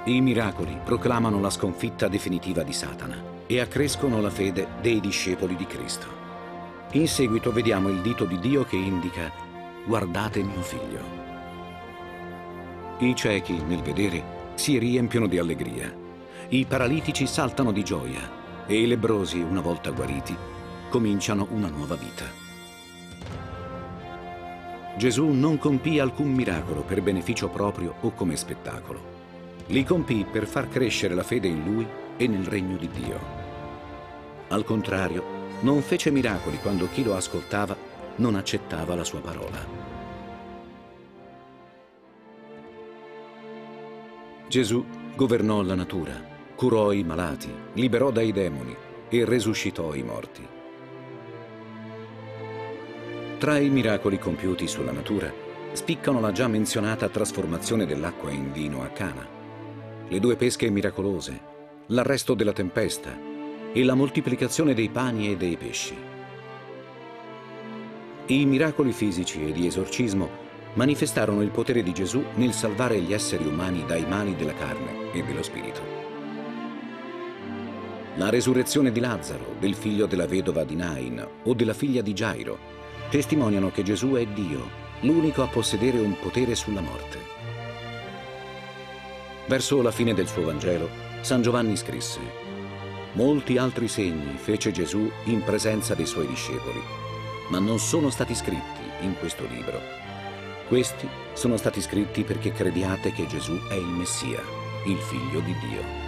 I miracoli proclamano la sconfitta definitiva di Satana e accrescono la fede dei discepoli di Cristo. In seguito vediamo il dito di Dio che indica: guardate mio figlio. I ciechi, nel vedere, si riempiono di allegria. I paralitici saltano di gioia e i lebbrosi, una volta guariti, cominciano una nuova vita. Gesù non compì alcun miracolo per beneficio proprio o come spettacolo. Li compì per far crescere la fede in Lui e nel regno di Dio. Al contrario, non fece miracoli quando chi lo ascoltava non accettava la sua parola. Gesù governò la natura, curò i malati, liberò dai demoni e resuscitò i morti. Tra i miracoli compiuti sulla natura spiccano la già menzionata trasformazione dell'acqua in vino a Cana, le 2 pesche miracolose, l'arresto della tempesta e la moltiplicazione dei pani e dei pesci. I miracoli fisici e di esorcismo manifestarono il potere di Gesù nel salvare gli esseri umani dai mali della carne e dello spirito. La resurrezione di Lazzaro, del figlio della vedova di Nain o della figlia di Gairo testimoniano che Gesù è Dio, l'unico a possedere un potere sulla morte. Verso la fine del suo Vangelo, San Giovanni scrisse: molti altri segni fece Gesù in presenza dei suoi discepoli, ma non sono stati scritti in questo libro. Questi sono stati scritti perché crediate che Gesù è il Messia, il Figlio di Dio.